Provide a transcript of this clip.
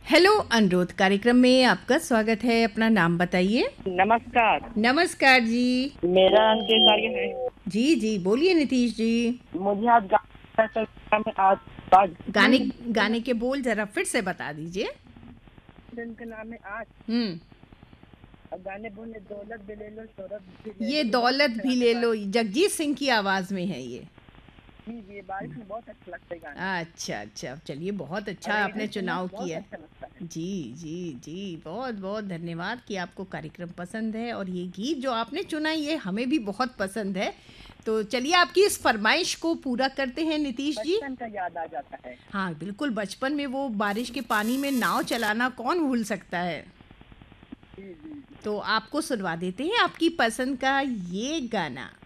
Hello अनुरोध कार्यक्रम में आपका स्वागत है। अपना नाम बताइए। नमस्कार। नमस्कार जी। मेरा नाम के कार्य है। जी जी बोलिए नीतीश जी। मुझे आज गाना में आज गाने गाने के बोल जरा फिर से बता दीजिए। फिल्म का नाम है आज। हम्म। अब गाने बोले दौलत भी ले लो, शोहरत भी ले ये लो, बहुत दौलत अच्छा भी गाना ले है। लो जगजीत सिंह की आवाज में है ये। जी ये बारिश में बहुत अच्छा लगता है गाना। अच्छा अच्छा, चलिए बहुत अच्छा और आपने रेडियो सुनना चुनाव बहुत किया। अच्छा लगता है। जी जी जी, बहुत बहुत धन्यवाद कि आपको कार्यक्रम पसंद है और ये गीत जो आपने चुना ये हमें भी बहुत पसंद है। तो चलिए आपकी इस फरमाइश को पूरा करते हैं नीतीश जी। बचपन का याद आ जाता है। हाँ बिल्कुल, बचपन में वो बारिश के पानी में नाव चलाना कौन भूल सकता है। जी जी जी। तो आपको सुनवा देते हैं आपकी पसंद का ये गाना।